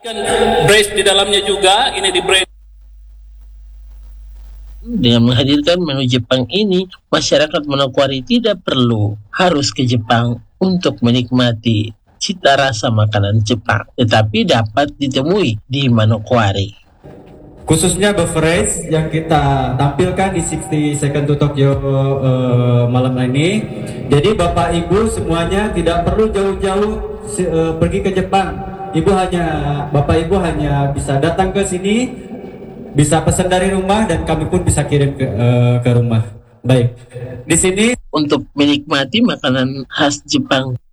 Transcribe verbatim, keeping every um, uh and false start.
Kan brace di dalamnya juga, ini di brace. Dengan menghadirkan menu Jepang ini, masyarakat Manokwari tidak perlu harus ke Jepang untuk menikmati cita rasa makanan Jepang, tetapi dapat ditemui di Manokwari. Khususnya beverage yang kita tampilkan di sixty Second to Tokyo uh, malam ini. Jadi Bapak Ibu semuanya tidak perlu jauh-jauh uh, pergi ke Jepang. Ibu hanya, Bapak Ibu hanya bisa datang ke sini, bisa pesan dari rumah dan kami pun bisa kirim ke, uh, ke rumah. Baik, di sini untuk menikmati makanan khas Jepang